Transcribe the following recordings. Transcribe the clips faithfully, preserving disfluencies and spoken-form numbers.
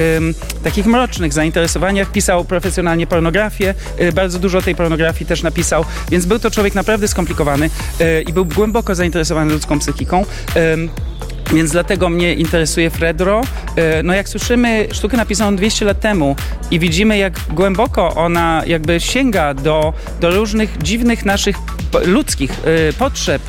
ym, takich mrocznych zainteresowaniach. Pisał profesjonalnie pornografię, yy, bardzo dużo tej pornografii też napisał, więc był to człowiek naprawdę skomplikowany yy, i był głęboko zainteresowany ludzką psychiką. Yy, Więc dlatego mnie interesuje Fredro. No jak słyszymy sztukę napisaną dwieście lat temu i widzimy, jak głęboko ona jakby sięga do, do różnych dziwnych naszych ludzkich y, potrzeb,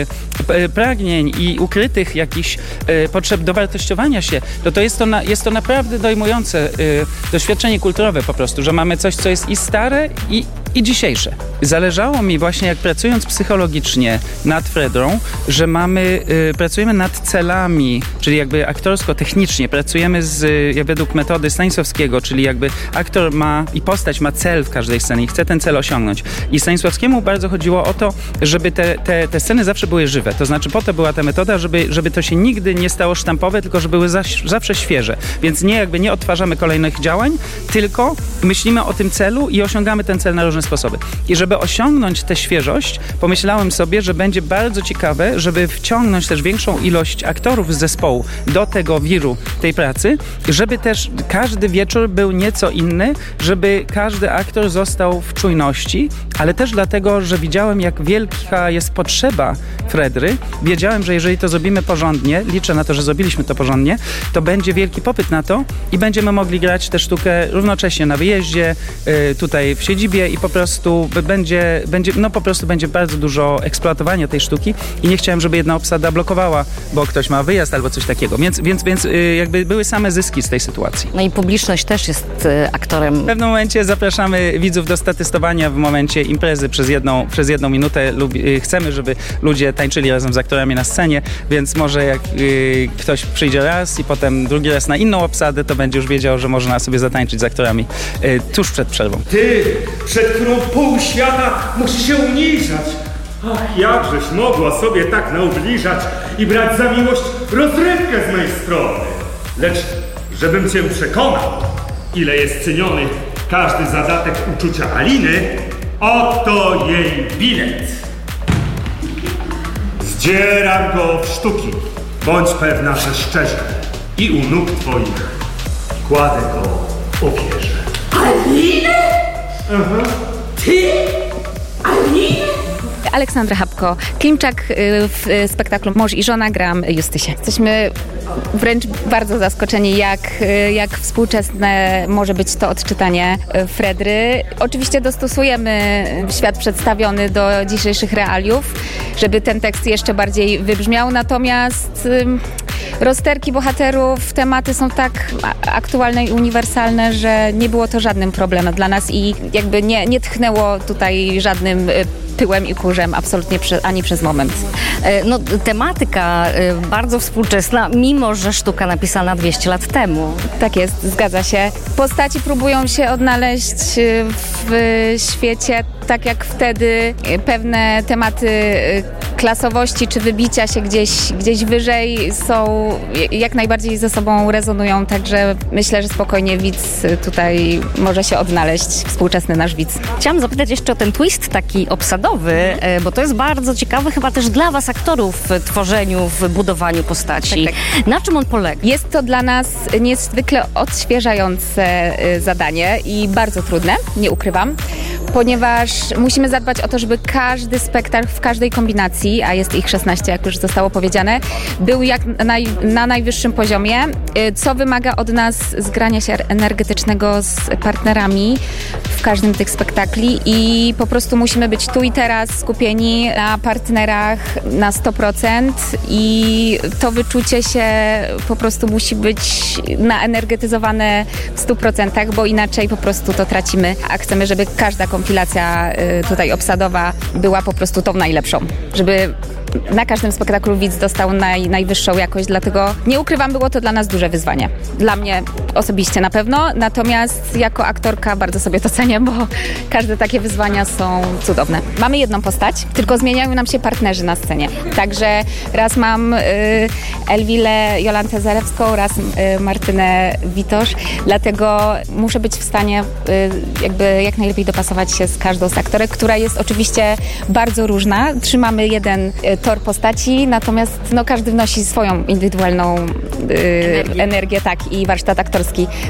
y, pragnień i ukrytych jakichś y, potrzeb dowartościowania się, to, to, jest, to na, jest to naprawdę dojmujące y, doświadczenie kulturowe po prostu, że mamy coś, co jest i stare, i, i dzisiejsze. Zależało mi właśnie, jak pracując psychologicznie nad Fredrą, że mamy, y, pracujemy nad celami, czyli jakby aktorsko-technicznie pracujemy z, jak według metody Stanisławskiego, czyli jakby aktor ma i postać ma cel w każdej scenie i chce ten cel osiągnąć. I Stanisławskiemu bardzo chodziło o to, żeby te, te, te sceny zawsze były żywe. To znaczy po to była ta metoda, żeby, żeby to się nigdy nie stało sztampowe, tylko żeby były za, zawsze świeże. Więc nie jakby nie odtwarzamy kolejnych działań, tylko myślimy o tym celu i osiągamy ten cel na różne sposoby. I żeby osiągnąć tę świeżość, pomyślałem sobie, że będzie bardzo ciekawe, żeby wciągnąć też większą ilość aktorów z zespołu do tego wiru tej pracy, żeby też każdy wieczór był nieco inny, żeby każdy aktor został w czujności, ale też dlatego, że widziałem, jak wielka jest potrzeba Fredry. Wiedziałem, że jeżeli to zrobimy porządnie, liczę na to, że zrobiliśmy to porządnie, to będzie wielki popyt na to i będziemy mogli grać tę sztukę równocześnie na wyjeździe, tutaj w siedzibie i po prostu będzie, będzie, no po prostu będzie bardzo dużo eksploatowania tej sztuki i nie chciałem, żeby jedna obsada blokowała, bo ktoś ma wyjazd albo coś takiego. Więc, więc, więc jakby były same zyski z tej sytuacji. No i publiczność też jest aktorem. W pewnym momencie zapraszamy widzów do statystowania w momencie imprezy przez jedną, przez jedną minutę. Lubi, chcemy, żeby ludzie tańczyli razem z aktorami na scenie, więc może jak y, ktoś przyjdzie raz i potem drugi raz na inną obsadę, to będzie już wiedział, że można sobie zatańczyć z aktorami y, tuż przed przerwą. Ty, przed którą pół świata musi się uniżać. Ach, jakżeś mogła sobie tak naubliżać i brać za miłość rozrywkę z mojej strony. Lecz, żebym cię przekonał, ile jest ceniony każdy zadatek uczucia Aliny, oto jej bilet. Zdzieram go w sztuki, bądź pewna, że szczerze, i u nóg twoich kładę go w ofierze. Aliny? Aha. Ty? Aliny? Aleksandra Habko, Klimczak w spektaklu Mąż i żona, gram Justysię. Jesteśmy wręcz bardzo zaskoczeni, jak, jak współczesne może być to odczytanie Fredry. Oczywiście dostosujemy świat przedstawiony do dzisiejszych realiów, żeby ten tekst jeszcze bardziej wybrzmiał, natomiast rozterki bohaterów, tematy są tak aktualne i uniwersalne, że nie było to żadnym problemem dla nas i jakby nie, nie tchnęło tutaj żadnym pyłem i kurzem absolutnie przy, ani przez moment. No, tematyka bardzo współczesna, mimo że sztuka napisana dwieście lat temu. Tak jest, zgadza się. Postaci próbują się odnaleźć w świecie tak jak wtedy. Pewne tematy klasowości czy wybicia się gdzieś, gdzieś wyżej są jak najbardziej ze sobą rezonują, także myślę, że spokojnie widz tutaj może się odnaleźć, współczesny nasz widz. Chciałam zapytać jeszcze o ten twist taki obsadowy, bo to jest bardzo ciekawe chyba też dla was aktorów w tworzeniu, w budowaniu postaci. Tak, tak. Na czym on polega? Jest to dla nas niezwykle odświeżające zadanie i bardzo trudne, nie ukrywam, ponieważ musimy zadbać o to, żeby każdy spektakl w każdej kombinacji, a jest ich szesnaście, jak już zostało powiedziane, był jak naj, na najwyższym poziomie, co wymaga od nas zgrania się energetycznego z partnerami w każdym tych spektakli i po prostu musimy być tu i teraz skupieni na partnerach na sto procent i to wyczucie się po prostu musi być naenergetyzowane w stu procentach, bo inaczej po prostu to tracimy, a chcemy, żeby każda kompilacja tutaj obsadowa była po prostu tą najlepszą, żeby na każdym spektaklu widz dostał naj, najwyższą jakość, dlatego nie ukrywam, było to dla nas duże wyzwanie. Dla mnie osobiście na pewno, natomiast jako aktorka bardzo sobie to cenię, bo każde takie wyzwania są cudowne. Mamy jedną postać, tylko zmieniają nam się partnerzy na scenie. Także raz mam y, Elwilę Jolantę Zalewską, raz y, Martynę Witosz, dlatego muszę być w stanie y, jakby jak najlepiej dopasować się z każdą z aktorek, która jest oczywiście bardzo różna. Trzymamy jeden y, tor postaci, natomiast no, każdy wnosi swoją indywidualną y, energię. energię tak, i warsztat aktorski aktorski.